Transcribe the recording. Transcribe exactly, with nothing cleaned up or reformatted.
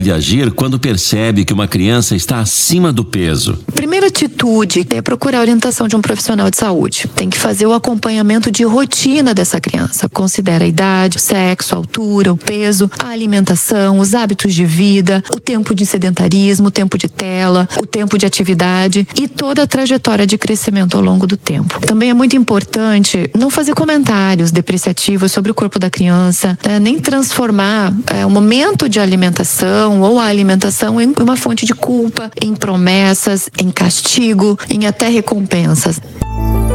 de agir quando percebe que uma criança está acima do peso? Primeira atitude é procurar a orientação de um profissional de saúde. Tem que fazer o acompanhamento de rotina dessa criança. Considera a idade, o sexo, a altura, o peso, a alimentação, os hábitos de vida, o tempo de sedentarismo, o tempo de tela, o tempo de atividade e toda a trajetória de crescimento ao longo do tempo. Também é muito importante não fazer comentários depreciativos sobre o corpo da criança, né? Nem transformar é, o momento de alimentação ou a alimentação em uma fonte de culpa, em promessas, em castigo, em até recompensas.